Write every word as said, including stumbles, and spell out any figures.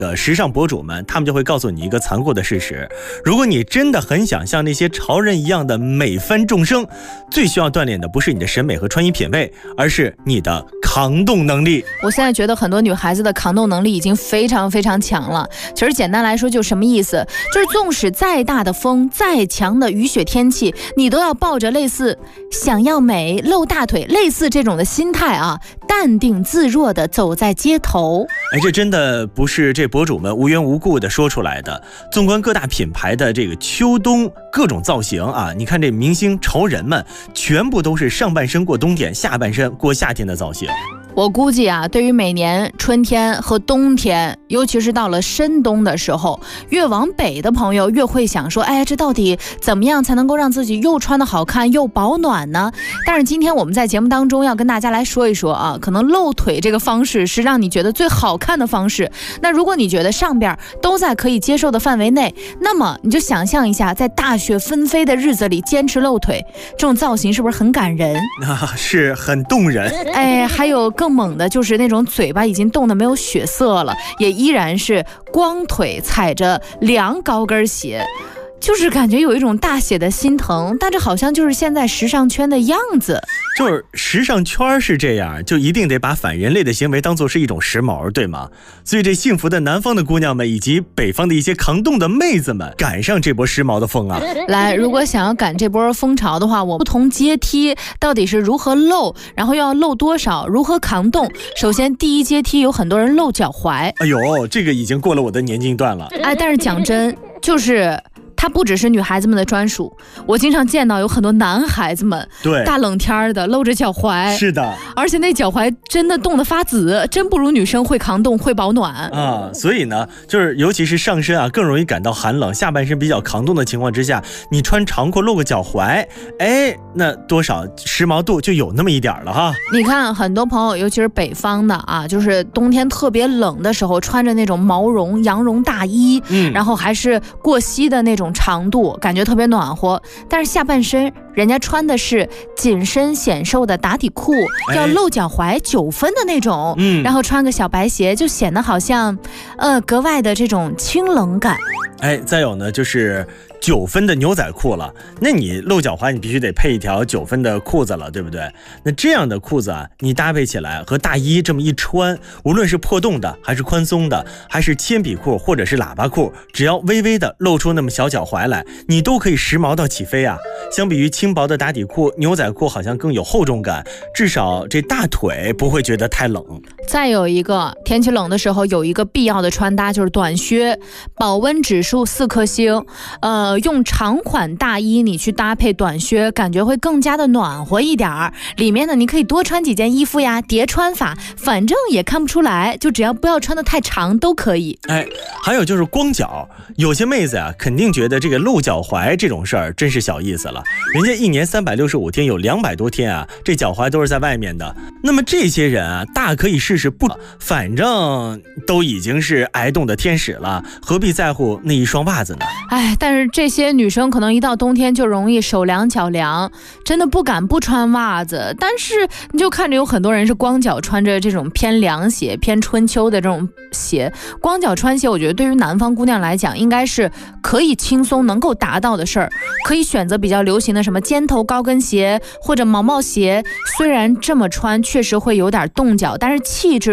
的时尚博主们，他们就会告诉你一个残酷的事实：如果你真的很想像那些潮人一样的美翻众生，最需要锻炼的不是你的审美和穿衣品味，而是你的抗冻能力。 我现在觉得很多女孩子的抗冻能力已经非常非常强了。其实简单来说就什么意思，就是纵使再大的风，再强的雨雪天气，你都要抱着类似想要美露大腿类似这种的心态啊，淡定自若的走在街头。 哎，这真的不是这博主们无缘无故的说出来的。纵观各大品牌的这个秋冬各种造型啊，你看这明星潮人们全部都是上半身过冬天，下半身过夏天的造型。 我估计啊，对于每年春天和冬天，尤其是到了深冬的时候，越往北的朋友越会想说，哎，这到底怎么样才能够让自己又穿得好看又保暖呢？但是今天我们在节目当中要跟大家来说一说啊，可能露腿这个方式是让你觉得最好看的方式。那如果你觉得上边都在可以接受的范围内，那么你就想象一下，在大雪纷飞的日子里坚持露腿，这种造型是不是很感人？ 啊，是很动人。 哎，还有更猛的就是那种嘴巴已经冻得没有血色了，也依然是光腿踩着凉高跟鞋，就是感觉有一种大写的心疼，但这好像就是现在时尚圈的样子。 就是时尚圈是这样，就一定得把反人类的行为当作是一种时髦，对吗？所以这幸福的南方的姑娘们以及北方的一些抗冻的妹子们赶上这波时髦的风啊！ 来，如果想要赶这波风潮的话，我不同阶梯到底是如何露，然后要露多少，如何抗冻。首先第一阶梯有很多人露脚踝， 哎呦，这个已经过了我的年龄段了。 哎，但是讲真，就是它不只是女孩子们的专属，我经常见到有很多男孩子们， 对， 大冷天的露着脚踝， 是的， 而且那脚踝真的冻得发紫，真不如女生会抗冻会保暖啊。所以呢，就是尤其是上身啊更容易感到寒冷，下半身比较抗冻的情况之下，你穿长裤露个脚踝，哎，那多少时髦度就有那么一点了哈。 你看很多朋友，尤其是北方的啊，就是冬天特别冷的时候，穿着那种毛绒羊绒大衣，嗯，然后还是过膝的那种长度，感觉特别暖和，但是下半身人家穿的是紧身显瘦的打底裤，要露脚踝九分的那种，嗯，然后穿个小白鞋，就显得好像呃格外的这种清冷感。 哎，再有呢就是九分的牛仔裤了，那你露脚踝你必须得配一条九分的裤子了，对不对？那这样的裤子啊，你搭配起来和大衣这么一穿，无论是破洞的还是宽松的，还是铅笔裤或者是喇叭裤，只要微微的露出那么小脚踝来，你都可以时髦到起飞啊。相比于轻薄的打底裤，牛仔裤好像更有厚重感，至少这大腿不会觉得太冷。 再有一个，天气冷的时候有一个必要的穿搭就是短靴，保温指数四颗星，呃用长款大衣你去搭配短靴，感觉会更加的暖和一点儿。里面呢，你可以多穿几件衣服呀，叠穿法，反正也看不出来，就只要不要穿得太长都可以。 哎，还有就是光脚，有些妹子啊，肯定觉得这个露脚踝这种事儿真是小意思了。人家一年三百六十五天，有两百多天啊，这脚踝都是在外面的。那么这些人啊，大可以试试不，反正都已经是挨冻的天使了，何必在乎那一双袜子呢？ 哎，但是这些女生可能一到冬天就容易手凉脚凉，真的不敢不穿袜子。但是你就看着有很多人是光脚穿着这种偏凉鞋、偏春秋的这种鞋，光脚穿鞋，我觉得对于南方姑娘来讲，应该是可以轻松能够达到的事儿。可以选择比较流行的什么尖头高跟鞋或者毛毛鞋，虽然这么穿确实会有点冻脚，但是气质